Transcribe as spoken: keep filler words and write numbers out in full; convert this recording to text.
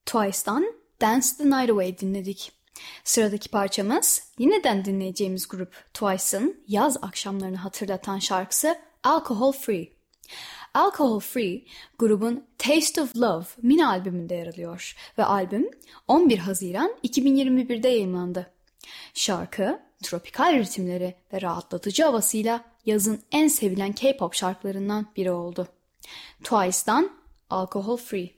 Twice'dan Dance the Night Away dinledik. Sıradaki parçamız yeniden dinleyeceğimiz grup Twice'ın yaz akşamlarını hatırlatan şarkısı Alcohol Free. Alcohol Free grubun Taste of Love mini albümünde yer alıyor ve albüm on bir Haziran iki bin yirmi birde yayınlandı. Şarkı tropikal ritimleri ve rahatlatıcı havasıyla yazın en sevilen K-pop şarkılarından biri oldu. Twice'dan Alcohol Free.